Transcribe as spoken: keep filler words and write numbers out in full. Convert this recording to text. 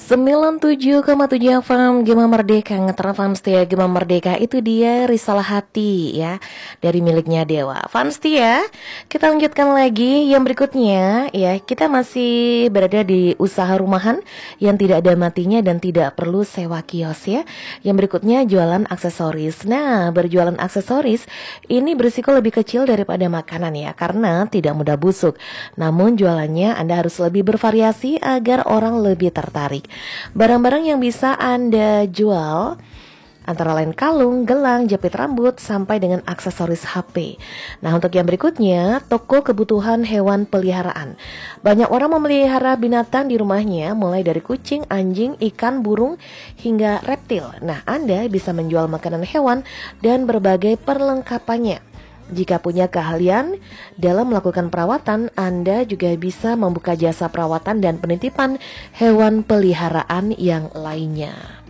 sembilan puluh tujuh koma tujuh F M Gema Merdeka, ngetrend F M setia Gema Merdeka. Itu dia Risalah Hati ya, dari miliknya Dewa. F M setia, kita lanjutkan lagi yang berikutnya ya. Kita masih berada di usaha rumahan yang tidak ada matinya dan tidak perlu sewa kios ya. Yang berikutnya jualan aksesoris. Nah, berjualan aksesoris ini berisiko lebih kecil daripada makanan ya, karena tidak mudah busuk. Namun jualannya Anda harus lebih bervariasi agar orang lebih tertarik. Barang-barang yang bisa Anda jual antara lain kalung, gelang, jepit rambut, sampai dengan aksesoris H P. Nah, untuk yang berikutnya, toko kebutuhan hewan peliharaan. Banyak orang memelihara binatang di rumahnya, mulai dari kucing, anjing, ikan, burung, hingga reptil. Nah, Anda bisa menjual makanan hewan dan berbagai perlengkapannya. Jika punya keahlian dalam melakukan perawatan, Anda juga bisa membuka jasa perawatan dan penitipan hewan peliharaan yang lainnya.